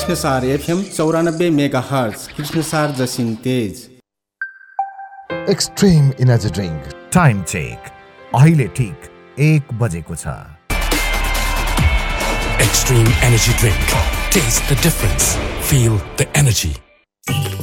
Krishnasar FM 94 megahertz, Krishnasar जसिन तेज। Extreme energy drink time check अहिले ठीक 1 बजेको छ। Extreme energy drink. Taste the difference. Feel the energy.